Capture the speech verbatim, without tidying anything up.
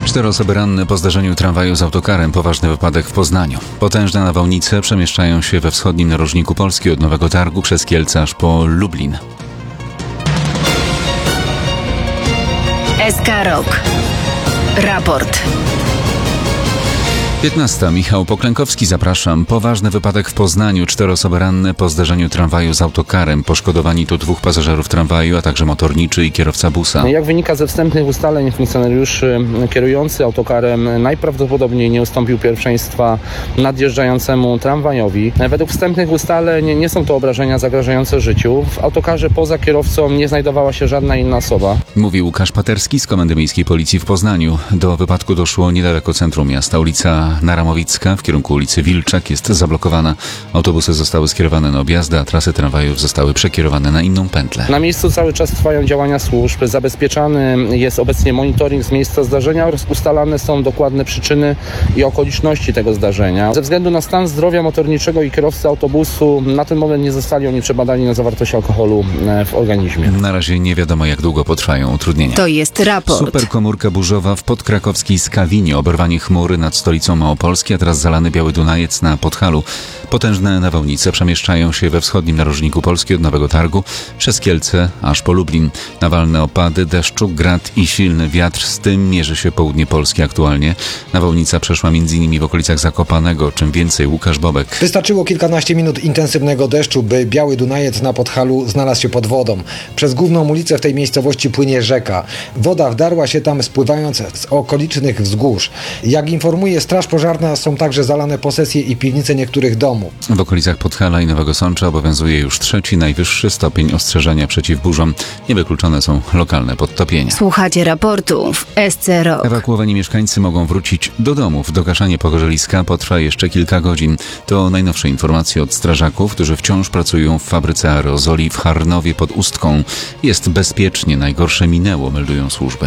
Cztery osoby ranne po zdarzeniu tramwaju z autokarem. Poważny wypadek w Poznaniu. Potężne nawałnice przemieszczają się we wschodnim narożniku Polski od Nowego Targu przez Kielce aż po Lublin. S K Rok. Raport. piętnasta. Michał Poklękowski, zapraszam. Poważny wypadek w Poznaniu. Cztery osoby ranne po zdarzeniu tramwaju z autokarem. Poszkodowani to dwóch pasażerów tramwaju, a także motorniczy i kierowca busa. Jak wynika ze wstępnych ustaleń funkcjonariuszy, kierujący autokarem najprawdopodobniej nie ustąpił pierwszeństwa nadjeżdżającemu tramwajowi. Według wstępnych ustaleń nie są to obrażenia zagrażające życiu. W autokarze poza kierowcą nie znajdowała się żadna inna osoba. Mówi Łukasz Paterski z Komendy Miejskiej Policji w Poznaniu. Do wypadku doszło niedaleko centrum miasta. Ulica Naramowicka w kierunku ulicy Wilczak jest zablokowana. Autobusy zostały skierowane na objazdy, a trasy tramwajów zostały przekierowane na inną pętlę. Na miejscu cały czas trwają działania służb. Zabezpieczany jest obecnie monitoring z miejsca zdarzenia oraz ustalane są dokładne przyczyny i okoliczności tego zdarzenia. Ze względu na stan zdrowia motorniczego i kierowcy autobusu na ten moment nie zostali oni przebadani na zawartość alkoholu w organizmie. Na razie nie wiadomo, jak długo potrwają utrudnienia. To jest raport. Superkomórka burzowa w podkrakowskiej Skawinie. Oberwanie chmury nad stolicą Małopolski, a teraz zalany Biały Dunajec na Podhalu. Potężne nawałnice przemieszczają się we wschodnim narożniku Polski od Nowego Targu przez Kielce aż po Lublin. Nawalne opady deszczu, grad i silny wiatr. Z tym mierzy się południe Polski aktualnie. Nawałnica przeszła m.in. w okolicach Zakopanego. Czym więcej, Łukasz Bobek. Wystarczyło kilkanaście minut intensywnego deszczu, by Biały Dunajec na Podhalu znalazł się pod wodą. Przez główną ulicę w tej miejscowości płynie rzeka. Woda wdarła się tam, spływając z okolicznych wzgórz. Jak informuje Straż Pożarna, są także zalane posesje i piwnice niektórych domów. W okolicach Podhala i Nowego Sącza obowiązuje już trzeci, najwyższy stopień ostrzeżenia przeciw burzom. Niewykluczone są lokalne podtopienia. Słuchacie raportu w S C Rok. Ewakuowani mieszkańcy mogą wrócić do domów. Dogaszanie pogorzeliska potrwa jeszcze kilka godzin. To najnowsze informacje od strażaków, którzy wciąż pracują w fabryce aerozoli w Harnowie pod Ustką. Jest bezpiecznie, najgorsze minęło, meldują służby.